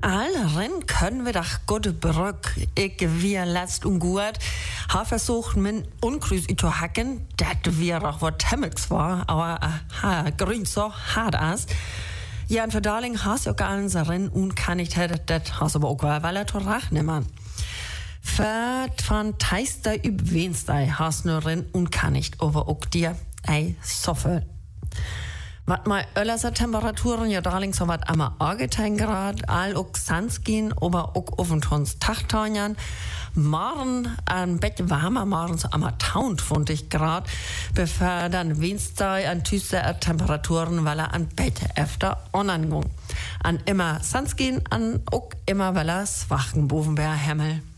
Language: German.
Allen können wir doch gut Brück. Ich wir letzt und gut, ha versucht min Unkrüß zu hacken, dat wir auch wat Hemmels war, aber grün so hart as. Ja, und für Darling has ja gar nicht rein und kann ich das has aber auch weil er torach nimmer. Fährt von Teister üb Wenstei has nur rein und kann nicht aber auch dir ei Soffe. Wat mal öllerser Temperaturen ja darling so wat am 18 Grad, all ook Sanskin, aber ook offentons Tachtanjan. Morgen ein Bett warmer, morgen so am 20 Grad, bevor dann Wednesday an düstere Temperaturen, weil er an Bett öfter onangung. An immer Sanskin, an ook immer weil er Schwachenboven Himmel.